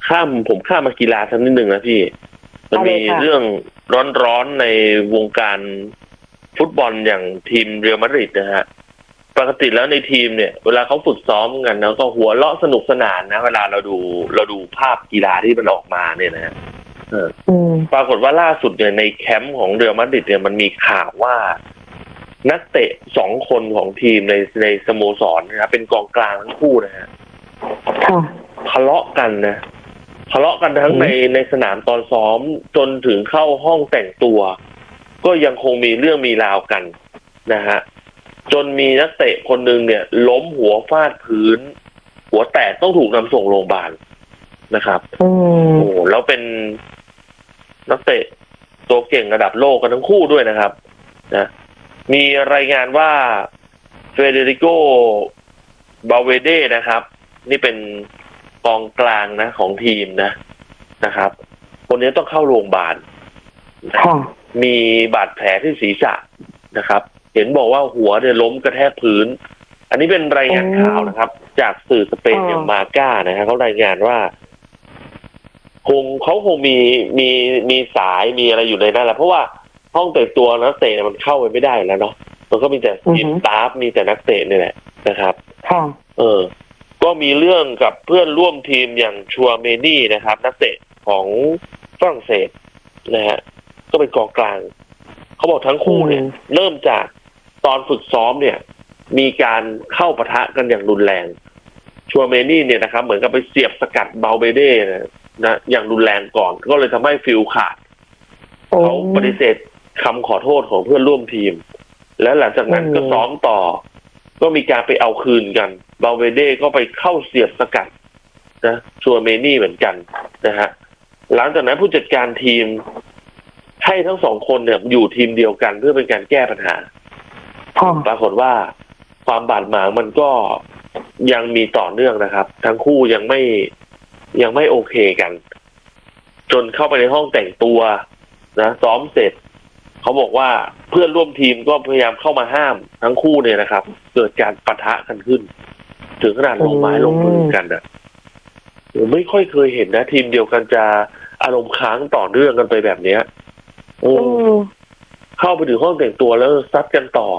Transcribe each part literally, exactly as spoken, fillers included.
ข้ามผมข้ามมากีฬาสักนิดหนึ่งนะพี่มันมีเรื่องร้อนๆในวงการฟุตบอลอย่างทีมเรอัลมาดริดนะฮะปกติแล้วในทีมเนี่ยเวลาเขาฝึกซ้อมกันแล้วก็หัวเราะสนุกสนานนะเวลาเราดูเราดูภาพกีฬาที่มันออกมาเนี่ยนะฮะปรากฏว่าล่าสุดเนี่ยในแคมป์ของเรอัลมาดริดเนี่ยมันมีข่าวว่านักเตะสองคนของทีมในในสโมสรนะครับเป็นกองกลางทั้งคู่นะฮะทะเลาะกันนะทะเลาะกันทั้งในในสนามตอนซ้อมจนถึงเข้าห้องแต่งตัวก็ยังคงมีเรื่องมีราวกันนะฮะจนมีนักเตะคนหนึ่งเนี่ยล้มหัวฟาดพื้นหัวแตกต้องถูกนำส่งโรงพยาบาลนะครับโอ้แล้วเป็นนักเตะตัวเก่งระดับโลกกันทั้งคู่ด้วยนะครับนะมีรายงานว่าเฟเดริโกบาเวเดนะครับนี่เป็นกองกลางนะของทีมนะนะครับคนนี้ต้องเข้าโรงพยาบาลมีบาดแผลที่ศีรษะนะครับเห็นบอกว่าหัวเนี่ยล้มกระแทกพื้นอันนี้เป็นรายงานข่าวนะครับจากสื่อสเปนอย่างมาก้านะฮะเขารายงานว่าคงเขาคงมีมีมีสายมีอะไรอยู่ในนั้นแหละเพราะว่าห้องแต่งตัวนักเตะมันเข้าไปไม่ได้แล้วเนาะมันก็มีแต่ทีมสตาฟมีแต่นักเตะนี่แหละนะครับเออก็มีเรื่องกับเพื่อนร่วมทีมอย่างชัวเมนี่นะครับนักเตะของฝรั่งเศสนะฮะก็เป็นกองกลางเขาบอกทั้งคู่เนี่ยเริ่มจากตอนฝึกซ้อมเนี่ยมีการเข้าปะทะกันอย่างรุนแรงชัวเมนี่เนี่ยนะครับเหมือนกับไปเสียบสกัดเบาเบเด้นะนะอย่างรุนแรงก่อนก็เลยทำให้ฟิลขาดเขาปฏิเสธคำขอโทษของเพื่อนร่วมทีมแล้วหลังจากนั้นก็ซ้อมต่อก็มีการไปเอาคืนกันเบาเบเด้ก็ไปเข้าเสียบสกัดนะชัวเมนี่เหมือนกันนะฮะหลังจากนั้นผู้จัดการทีมให้ทั้งสองคนเนี่ยอยู่ทีมเดียวกันเพื่อเป็นการแก้ปัญหาปรากฏว่าความบาดหมางมันก็ยังมีต่อเนื่องนะครับทั้งคู่ยังไม่ยังไม่โอเคกันจนเข้าไปในห้องแต่งตัวนะซ้อมเสร็จเขาบอกว่าเพื่อนร่วมทีมก็พยายามเข้ามาห้ามทั้งคู่เนี่ยนะครับเกิดการปะทะกันขึ้นถึงขนาดลงไม้ลงมือกันอ่ะไม่ค่อยเคยเห็นนะทีมเดียวกันจะอารมณ์ค้างต่อเนื่องกันไปแบบเนี้ยโอ้เข้าไปถึงห้องแต่งตัวแล้วซัดกันต่อ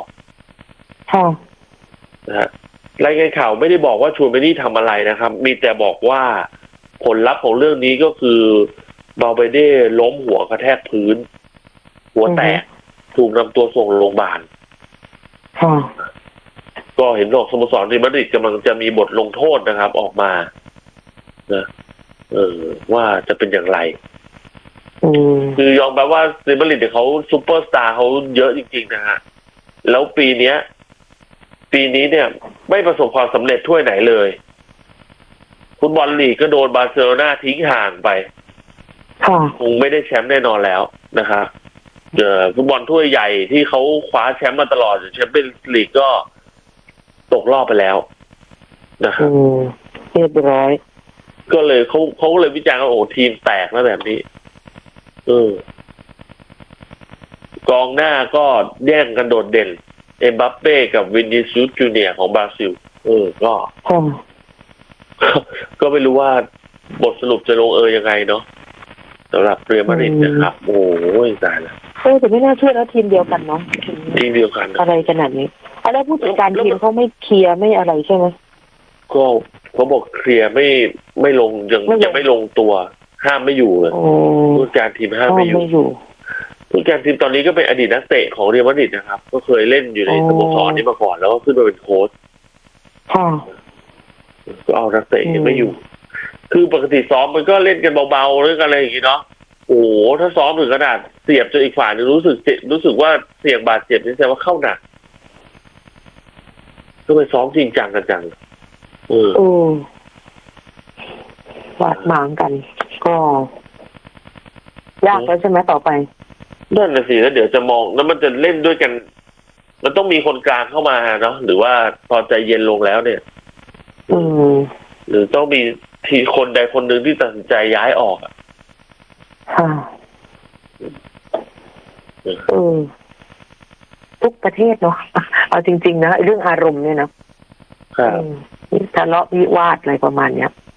นะฮะรายงานข่าวไม่ได้บอกว่าชวนไปนี่ทำอะไรนะครับมีแต่บอกว่าผลลัพธ์ของเรื่องนี้ก็คือบาเบเด้ล้มหัวกระแทกพื้นหัวแตกถูกนำตัวส่งโรงพยาบาลก็เห็นบอกสโมสรเรอัลมาดริดกำลังจะมีบทลงโทษนะครับออกมานะเออว่าจะเป็นอย่างไรคือยอมรับว่าเรอัลมาดริดเนี่ยเขาซูเปอร์สตาร์เขาเยอะจริงๆนะฮะแล้วปีเนี้ยปีนี้เนี่ยไม่ประสบความสำเร็จถ้วยไหนเลยฟุตบอลลีกก็โดนบาร์เซโลนาทิ้งห่างไปคงไม่ได้แชมป์แน่นอนแล้วนะครับเอ่อฟุตบอลถ้วยใหญ่ที่เขาคว้าแชมป์มาตลอดแชมเปี้ยนส์ลีกก็ตกรอบไปแล้วนะครับเรียบร้อยก็เลยเขาเขาเลยวิจารณ์ว่าโอ้ทีมแตกแล้วแบบนี้เออกองหน้าก็แย่งกันโดดเด่นเอ็มบัปเป้กับวินิซิอุสจูเนียร์ของบราซิลเออก็ก็ไม่รู้ว่าบทสรุปจะลงเอยยังไงเนาะสำหรับเรอัลมาดริดนะครับโอ้ยตายแล้วเออแต่ไม่น่าเชื่อนะทีมเดียวกันเนาะทีมเดียวกันอะไรขนาดนี้แล้วผู้จัดการทีมเขาไม่เคลียร์ไม่อะไรใช่ไหมก็เขาบอกเคลียร์ไม่ไม่ลงยังยังไม่ลงตัวห้ามไม่อยู่เลยผู้จัดการทีมห้ามไม่อยู่ผู้จัดการทีมตอนนี้ก็เป็นอดีตนักเตะของเรอัลมาดริดนะครับก็เคยเล่นอยู่ในสโมสรนี้มาก่อนแล้วก็ขึ้นมาเป็นโค้ชก็เอานักเตะยังไม่อยู่คือปกติซ้อมมันก็เล่นกันเบาๆหรือกันอะไรอย่างงี้เนาะโอ้โหถ้าซ้อมถึงขนาดเสียบจนอีกฝ่ายนึงรู้สึกรู้สึกว่าเสี่ยงบาดเจ็บนี่แสดงว่าเข้าหนักก็ไปซ้อมจริงจังกันจังเออเออ บาดหมางกันก็ยากแล้วใช่ไหมต่อไปนั่นน่ะสิแล้วเดี๋ยวจะมองแล้วมันจะเล่นด้วยกันมันต้องมีคนกลางเข้ามาเนาะหรือว่าพอใจเย็นลงแล้วเนี่ยอืมหรือต้องมีทีคนใดคนหนึ่งที่ตัดสินใจย้ายออกอ่ะค่ะเออทุกประเทศเนาะเอาจริงๆนะเรื่องอารมณ์เนี่ยนะทะเลาะวิวาทอะไรประมาณเนี้ย